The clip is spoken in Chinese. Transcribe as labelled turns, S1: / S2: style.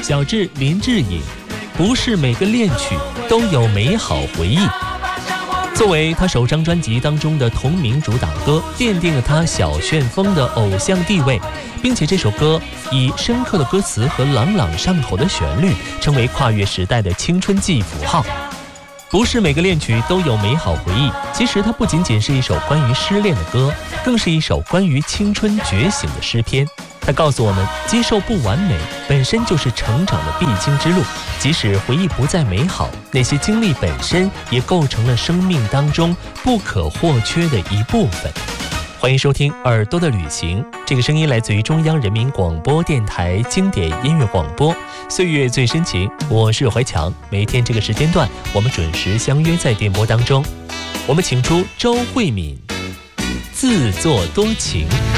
S1: 小志林志颖，不是每个恋曲都有美好回忆。作为他首张专辑当中的同名主打歌，奠定了他小旋风的偶像地位，并且这首歌以深刻的歌词和朗朗上口的旋律，成为跨越时代的青春季符号。不是每个恋曲都有美好回忆，其实它不仅仅是一首关于失恋的歌，更是一首关于青春觉醒的诗篇。它告诉我们，接受不完美本身就是成长的必经之路，即使回忆不再美好，那些经历本身也构成了生命当中不可或缺的一部分。欢迎收听耳朵的旅行，这个声音来自于中央人民广播电台经典音乐广播，岁月最深情，我是怀强。每天这个时间段，我们准时相约在电波当中。我们请出周慧敏，自作多情。